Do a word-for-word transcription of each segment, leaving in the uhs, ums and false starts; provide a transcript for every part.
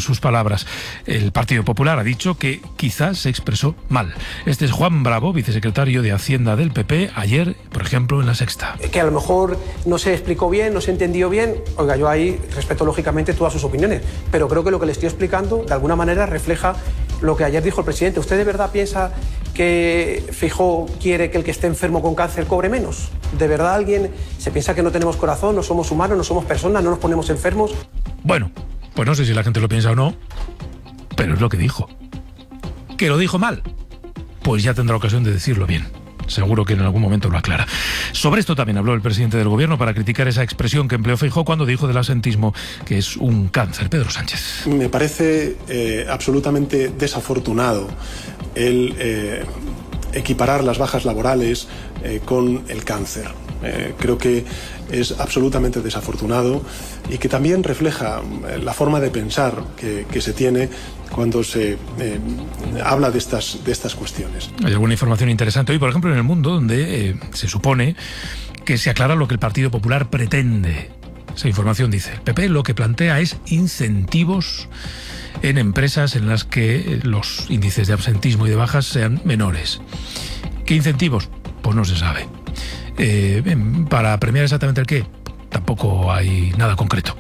sus palabras. El Partido Popular ha dicho que quizás se expresó mal. Este es Juan Bravo, vicesecretario de Hacienda del P P, ayer, por ejemplo, en La Sexta. Que a lo mejor no se explicó bien, no se entendió bien. Oiga, yo ahí respeto lógicamente todas sus opiniones, pero creo que lo que le estoy explicando de alguna manera refleja lo que ayer dijo el presidente. ¿Usted de verdad piensa que Feijóo quiere que el que esté enfermo con cáncer cobre menos? ¿De verdad alguien se piensa que no tenemos corazón, no somos humanos, no somos personas, no nos ponemos enfermos? Bueno, pues no sé si la gente lo piensa o no, pero es lo que dijo. ¿Que lo dijo mal? Pues ya tendrá ocasión de decirlo bien. Seguro que en algún momento lo aclara. Sobre esto también habló el presidente del gobierno para criticar esa expresión que empleó Feijóo cuando dijo del absentismo que es un cáncer. Pedro Sánchez. Me parece eh, absolutamente desafortunado el eh, equiparar las bajas laborales eh, con el cáncer. Eh, creo que es absolutamente desafortunado y que también refleja la forma de pensar que, que se tiene cuando se eh, habla de estas, de estas cuestiones. Hay alguna información interesante hoy, por ejemplo, en El Mundo, donde eh, se supone que se aclara lo que el Partido Popular pretende. Esa información dice, el P P lo que plantea es incentivos en empresas en las que los índices de absentismo y de bajas sean menores. ¿Qué incentivos? Pues no se sabe. Eh, para premiar exactamente el qué, tampoco hay nada concreto.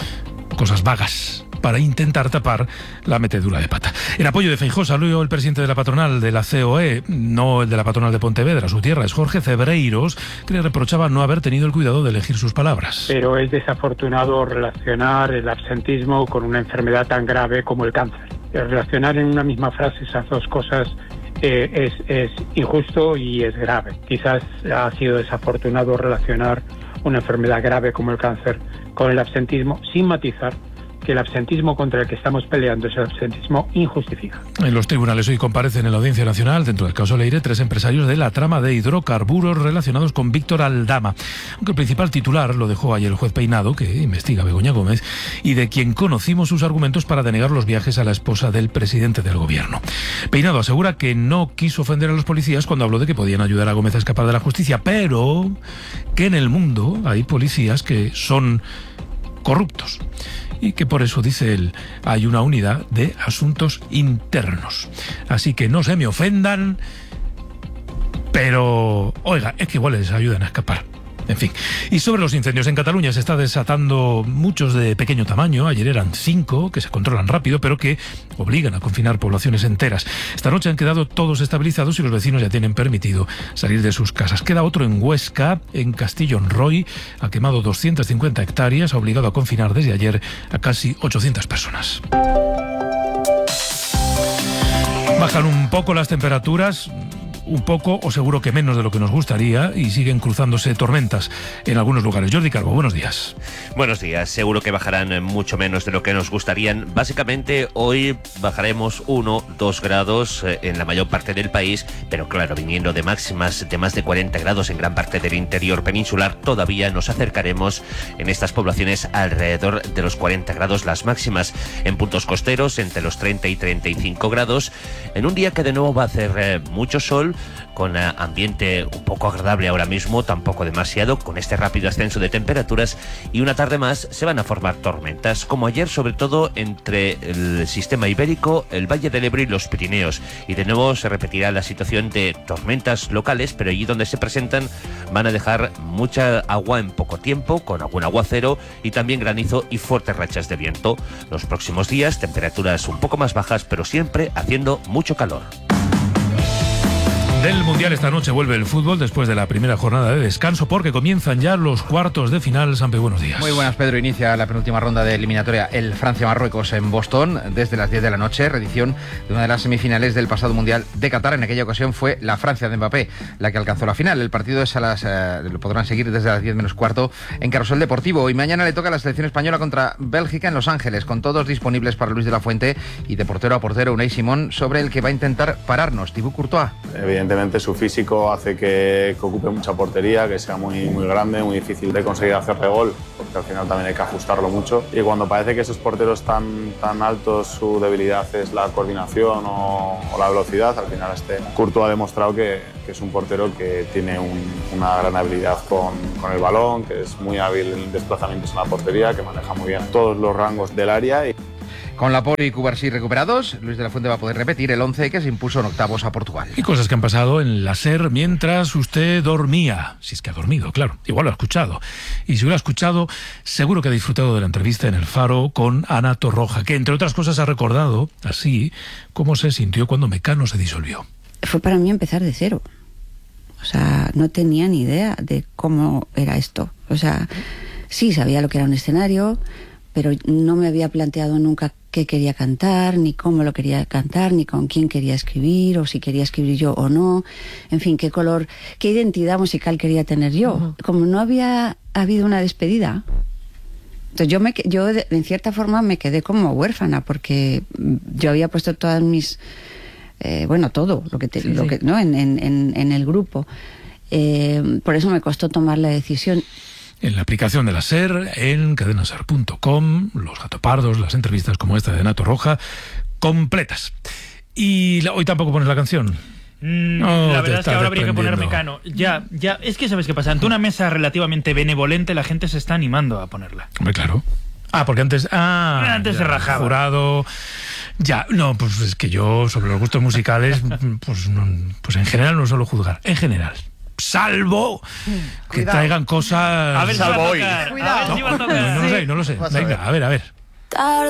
Cosas vagas para intentar tapar la metedura de pata. En apoyo de Feijóo salió el presidente de la patronal de la C O E, no el de la patronal de Pontevedra, su tierra, es Jorge Cebreiros, que le reprochaba no haber tenido el cuidado de elegir sus palabras. Pero es desafortunado relacionar el absentismo con una enfermedad tan grave como el cáncer. Relacionar en una misma frase esas dos cosas eh, es, es injusto y es grave. Quizás ha sido desafortunado relacionar una enfermedad grave como el cáncer con el absentismo, sin matizar que el absentismo contra el que estamos peleando es el absentismo injustificado. En los tribunales hoy comparecen en la Audiencia Nacional, dentro del caso Leire, tres empresarios de la trama de hidrocarburos relacionados con Víctor Aldama. Aunque el principal titular lo dejó ayer el juez Peinado, que investiga a Begoña Gómez, y de quien conocimos sus argumentos para denegar los viajes a la esposa del presidente del gobierno. Peinado asegura que no quiso ofender a los policías cuando habló de que podían ayudar a Gómez a escapar de la justicia, pero que en el mundo hay policías que son corruptos. Y que por eso, dice él, hay una unidad de asuntos internos. Así que no se me ofendan, pero, oiga, es que igual les ayudan a escapar. En fin. Y sobre los incendios en Cataluña se está desatando muchos de pequeño tamaño. Ayer eran cinco, que se controlan rápido, pero que obligan a confinar poblaciones enteras. Esta noche han quedado todos estabilizados y los vecinos ya tienen permitido salir de sus casas. Queda otro en Huesca, en Castillon-Roy. Ha quemado doscientas cincuenta hectáreas, ha obligado a confinar desde ayer a casi ochocientas personas. Bajan un poco las temperaturas, un poco o seguro que menos de lo que nos gustaría, y siguen cruzándose tormentas en algunos lugares. Jordi Calvo, buenos días. Buenos días. Seguro que bajarán mucho menos de lo que nos gustarían. Básicamente hoy bajaremos uno, dos grados en la mayor parte del país, pero claro, viniendo de máximas de más de cuarenta grados en gran parte del interior peninsular, todavía nos acercaremos en estas poblaciones alrededor de los cuarenta grados las máximas. En puntos costeros entre los treinta y treinta y cinco grados, en un día que de nuevo va a hacer eh, mucho sol, con ambiente un poco agradable ahora mismo, tampoco demasiado, con este rápido ascenso de temperaturas, y una tarde más se van a formar tormentas, como ayer, sobre todo entre el sistema ibérico, el Valle del Ebro y los Pirineos, y de nuevo se repetirá la situación de tormentas locales, pero allí donde se presentan van a dejar mucha agua en poco tiempo, con algún aguacero y también granizo y fuertes rachas de viento. Los próximos días, temperaturas un poco más bajas, pero siempre haciendo mucho calor. Del Mundial esta noche vuelve el fútbol después de la primera jornada de descanso, porque comienzan ya los cuartos de final. Sampe, buenos días. Muy buenas, Pedro. Inicia la penúltima ronda de eliminatoria, el Francia-Marruecos en Boston, desde las diez de la noche, reedición de una de las semifinales del pasado Mundial de Qatar. En aquella ocasión fue la Francia de Mbappé la que alcanzó la final. El partido es a las, eh, lo podrán seguir desde las diez menos cuarto en Carrusel Deportivo. Y mañana le toca a la selección española contra Bélgica en Los Ángeles, con todos disponibles para Luis de la Fuente y de portero a portero Unai Simón, sobre el que va a intentar pararnos Thibaut Courtois. Evidentemente su físico hace que, que ocupe mucha portería, que sea muy, muy grande, muy difícil de conseguir hacerle gol, porque al final también hay que ajustarlo mucho. Y cuando parece que esos porteros tan, tan altos, su debilidad es la coordinación o, o la velocidad, al final este Courtois ha demostrado que, que es un portero que tiene un, una gran habilidad con, con el balón, que es muy hábil en desplazamientos en la portería, que maneja muy bien todos los rangos del área. Y... Con la Poli y Cubarsí recuperados, Luis de la Fuente va a poder repetir el once que se impuso en octavos a Portugal. Y cosas que han pasado en la SER mientras usted dormía. Si es que ha dormido, claro. Igual lo ha escuchado. Y si lo ha escuchado, seguro que ha disfrutado de la entrevista en El Faro con Ana Torroja, que entre otras cosas ha recordado, así, cómo se sintió cuando Mecano se disolvió. Fue para mí empezar de cero. O sea, no tenía ni idea de cómo era esto. O sea, sí sabía lo que era un escenario, pero no me había planteado nunca qué quería cantar, ni cómo lo quería cantar, ni con quién quería escribir, o si quería escribir yo o no. En fin, qué color, qué identidad musical quería tener yo. Uh-huh. Como no había habido una despedida, entonces yo, me, yo en cierta forma me quedé como huérfana, porque yo había puesto todas mis... Eh, bueno, todo lo que, te, sí, lo sí. que ¿no? en, en, en el grupo. Eh, por eso me costó tomar la decisión. En la aplicación de la SER, en cadena ser punto com, los gatopardos, las entrevistas como esta de Ana Torroja, completas. Y la, hoy tampoco pones la canción. Mm, no, la verdad es que ahora habría que poner Mecano. Ya, ya, es que sabes qué pasa. Ante una mesa relativamente benevolente, la gente se está animando a ponerla. Hombre, claro. Ah, porque antes... Ah, antes ya, se rajaba. Jurado... Ya, no, pues es que yo sobre los gustos musicales, pues, no, pues en general no suelo juzgar. En general. Salvo que Cuidado. traigan cosas... A ver, salvo hoy. Cuidado. No, no, no, no lo sé, no lo sé. Venga, a ver, a ver.